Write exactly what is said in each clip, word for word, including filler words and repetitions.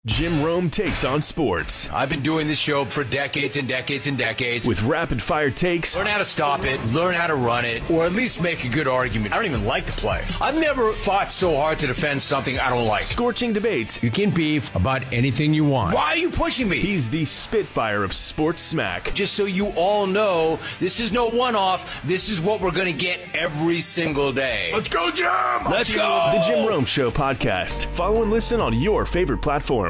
Jim Rome takes on sports. I've been doing this show for decades and decades and decades. With rapid-fire takes. Learn how to stop it, learn how to run it, or at least make a good argument. I don't even like the play. I've never fought so hard to defend something I don't like. Scorching debates. You can beef about anything you want. Why are you pushing me? He's the Spitfire of sports smack. Just so you all know, this is no one-off. This is what we're going to get every single day. Let's go, Jim! Let's go! The Jim Rome Show podcast. Follow and listen on your favorite platform.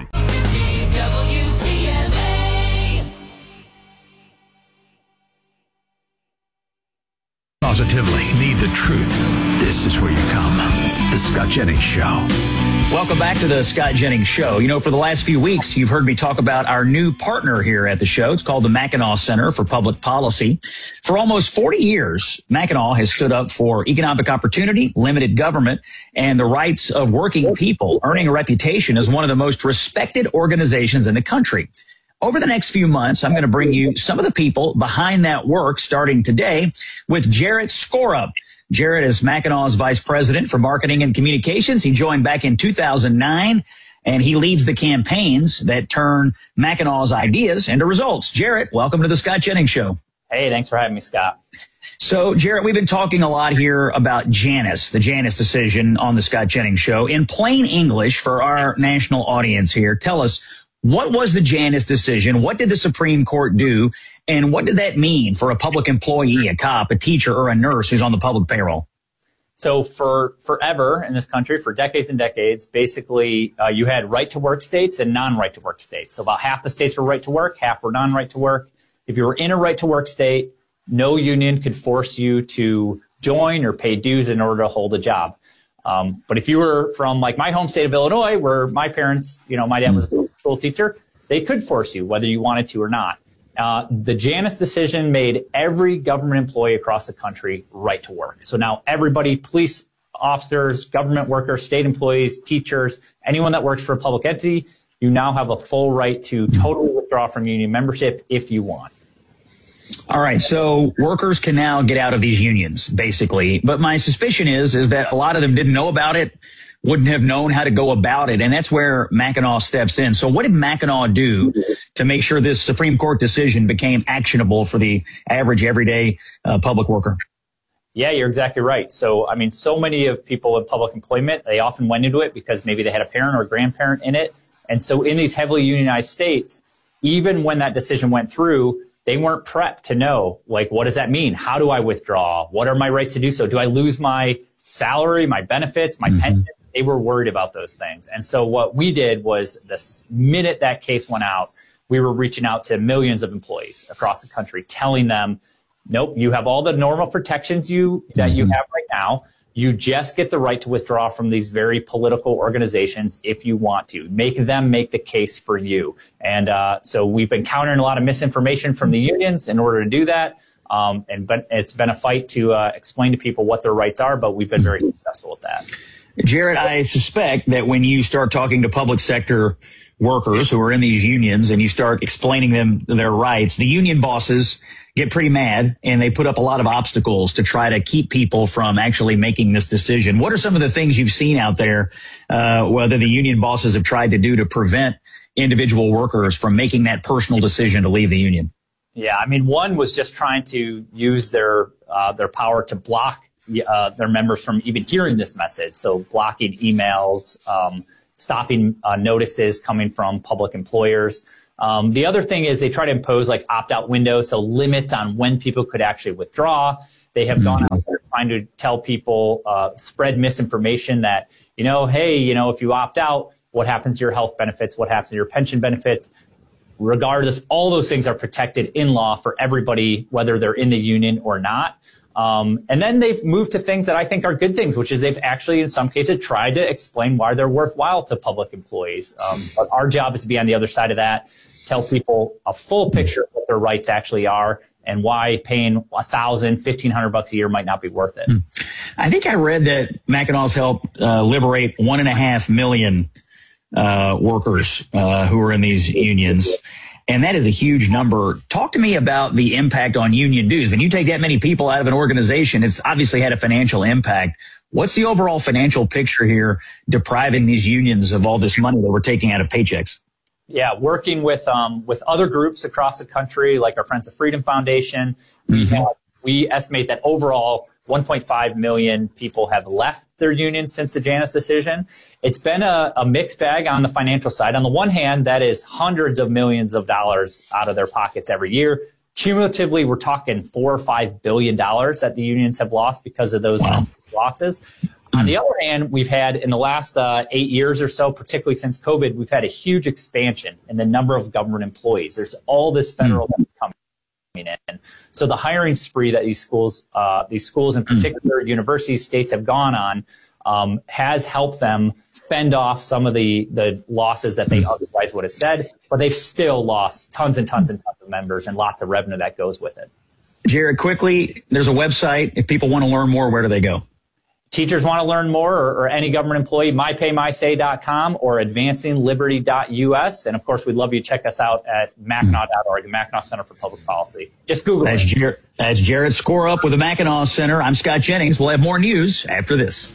Positively need the truth. This is where you come. The Scott Jennings Show. Welcome back to the Scott Jennings Show. You know, for the last few weeks, you've heard me talk about our new partner here at the show. It's called the Mackinac Center for Public Policy. For almost forty years, Mackinac has stood up for economic opportunity, limited government, and the rights of working people, earning a reputation as one of the most respected organizations in the country. Over the next few months, I'm going to bring you some of the people behind that work, starting today with Jarrett Skorup. Jarrett is Mackinac's Vice President for Marketing and Communications. He joined back in two thousand nine, and he leads the campaigns that turn Mackinac's ideas into results. Jarrett, welcome to the Scott Jennings Show. Hey, thanks for having me, Scott. So, Jarrett, we've been talking a lot here about Janus, the Janus decision on the Scott Jennings Show. In plain English, for our national audience here, tell us, what was the Janus decision? What did the Supreme Court do? And what did that mean for a public employee, a cop, a teacher, or a nurse who's on the public payroll? So for forever in this country, for decades and decades, basically uh, you had right-to-work states and non-right-to-work states. So about half the states were right-to-work, half were non-right-to-work. If you were in a right-to-work state, no union could force you to join or pay dues in order to hold a job. Um, but if you were from like my home state of Illinois, where my parents, you know, my dad was a school teacher, they could force you whether you wanted to or not. Uh, the Janus decision made every government employee across the country right to work. So now everybody, police officers, government workers, state employees, teachers, anyone that works for a public entity, you now have a full right to totally withdraw from union membership if you want. All right, so workers can now get out of these unions, basically. But my suspicion is, is that a lot of them didn't know about it, wouldn't have known how to go about it, and that's where Mackinac steps in. So what did Mackinac do to make sure this Supreme Court decision became actionable for the average, everyday uh, public worker? Yeah, you're exactly right. So, I mean, so many of people in public employment, they often went into it because maybe they had a parent or a grandparent in it. And so in these heavily unionized states, even when that decision went through, they weren't prepped to know, like, what does that mean? How do I withdraw? What are my rights to do so? Do I lose my salary, my benefits, my mm-hmm. pension? They were worried about those things. And so what we did was the minute that case went out, we were reaching out to millions of employees across the country, telling them, nope, you have all the normal protections you that mm-hmm. you have right now. You just get the right to withdraw from these very political organizations if you want to. Make them make the case for you. And uh, so we've been countering a lot of misinformation from the unions in order to do that. Um, and but it's been a fight to uh, explain to people what their rights are, but we've been very successful with that. Jarrett, I suspect that when you start talking to public sector workers who are in these unions and you start explaining them their rights, the union bosses get pretty mad and they put up a lot of obstacles to try to keep people from actually making this decision. What are some of the things you've seen out there, uh, whether the union bosses have tried to do to prevent individual workers from making that personal decision to leave the union? Yeah, I mean, one was just trying to use their uh, their power to block uh, their members from even hearing this message. So blocking emails, um, stopping uh, notices coming from public employers. Um, the other thing is they try to impose like opt-out windows, so limits on when people could actually withdraw. They have gone out there trying to tell people, uh, spread misinformation that, you know, hey, you know, if you opt out, what happens to your health benefits? What happens to your pension benefits? Regardless, all those things are protected in law for everybody, whether they're in the union or not. Um, and then they've moved to things that I think are good things, which is they've actually, in some cases, tried to explain why they're worthwhile to public employees. Um, but our job is to be on the other side of that, tell people a full picture of what their rights actually are and why paying a thousand, fifteen hundred bucks a year might not be worth it. I think I read that Mackinac's helped uh, liberate one and a half million uh, workers uh, who are in these unions. And that is a huge number. Talk to me about the impact on union dues. When you take that many people out of an organization, it's obviously had a financial impact. What's the overall financial picture here, depriving these unions of all this money that we're taking out of paychecks? Yeah, working with um, with other groups across the country, like our Friends of Freedom Foundation, we Mm-hmm. have we estimate that overall one point five million people have left their union since the Janus decision. It's been a, a mixed bag on the financial side. On the one hand, that is hundreds of millions of dollars out of their pockets every year. Cumulatively, we're talking four or five billion dollars that the unions have lost because of those wow. losses. On the other hand, we've had in the last uh, eight years or so, particularly since COVID, we've had a huge expansion in the number of government employees. There's all this federal money coming in. So the hiring spree that these schools, uh, these schools in particular, universities, states have gone on, um, has helped them fend off some of the, the losses that they otherwise would have said, but they've still lost tons and tons and tons of members and lots of revenue that goes with it. Jared, quickly, there's a website. If people want to learn more, where do they go? Teachers want to learn more, or, or any government employee, my pay my say dot com or advancing liberty dot U S. And of course, we'd love you to check us out at mackinac dot org, the Mackinac Center for Public Policy. Just Google that's it. Jared, that's Jared Skorup with the Mackinac Center. I'm Scott Jennings. We'll have more news after this.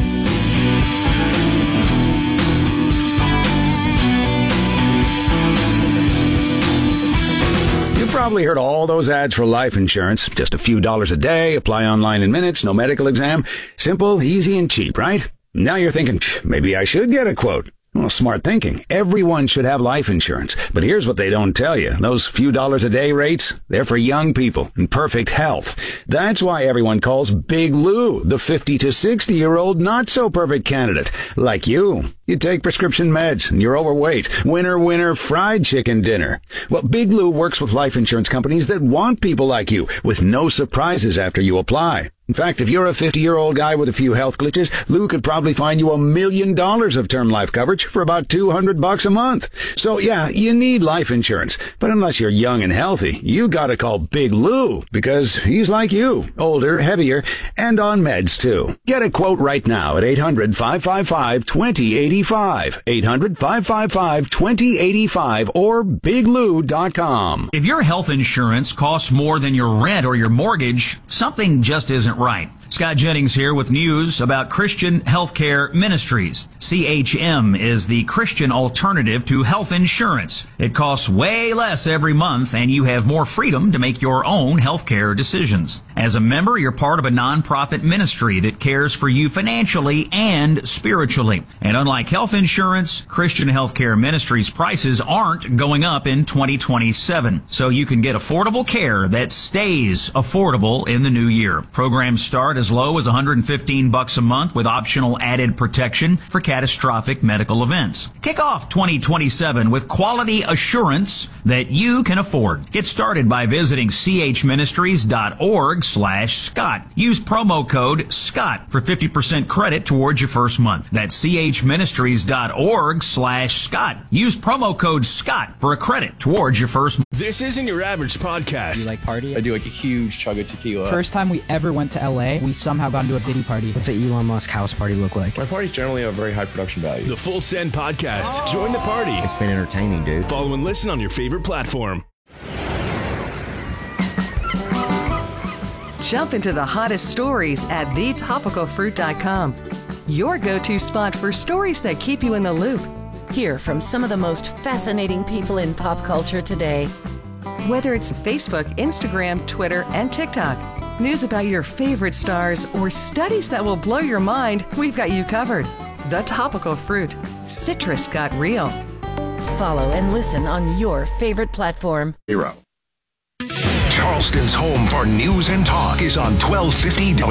Probably heard all those ads for life insurance. Just a few dollars a day, apply online in minutes, no medical exam. Simple, easy, and cheap, right? Now you're thinking, maybe I should get a quote. Well, smart thinking. Everyone should have life insurance. But here's what they don't tell you. Those few dollars a day rates, they're for young people in perfect health. That's why everyone calls Big Lou the fifty to sixty year old not so perfect candidate. Like you. You take prescription meds and you're overweight. Winner, winner, fried chicken dinner. Well, Big Lou works with life insurance companies that want people like you with no surprises after you apply. In fact, if you're a fifty-year-old guy with a few health glitches, Lou could probably find you a million dollars of term life coverage for about two hundred bucks a month. So yeah, you need life insurance. But unless you're young and healthy, you gotta call Big Lou because he's like you, older, heavier, and on meds too. Get a quote right now at eight hundred, five five five, two zero eight five, eight hundred, five five five, two zero eight five or big lou dot com. If your health insurance costs more than your rent or your mortgage, something just isn't right. Scott Jennings here with news about Christian Healthcare Ministries. C H M is the Christian alternative to health insurance. It costs way less every month, and you have more freedom to make your own healthcare decisions. As a member, you're part of a nonprofit ministry that cares for you financially and spiritually. And unlike health insurance, Christian Healthcare Ministries prices aren't going up in twenty twenty-seven. So you can get affordable care that stays affordable in the new year. Programs start as low as one hundred fifteen bucks a month with optional added protection for catastrophic medical events. Kick off twenty twenty-seven with quality assurance that you can afford. Get started by visiting c h ministries dot org slash Scott. Use promo code SCOTT for fifty percent credit towards your first month. That's c h ministries dot org slash Scott. Use promo code SCOTT for a credit towards your first month. This isn't your average podcast. You like party? I do like a huge chug of tequila. First time we ever went to L A, we somehow got into a Diddy party. What's an Elon Musk house party look like? My parties generally have very high production value. The Full Send Podcast. Join the party. It's been entertaining, dude. Follow and listen on your favorite platform. Jump into the hottest stories at the topical fruit dot com. Your go-to spot for stories that keep you in the loop. Hear from some of the most fascinating people in pop culture today. Whether it's Facebook, Instagram, Twitter, and TikTok, news about your favorite stars, or studies that will blow your mind, we've got you covered. The Topical Fruit. Citrus got real. Follow and listen on your favorite platform. Zero. Charleston's home for news and talk is on twelve fifty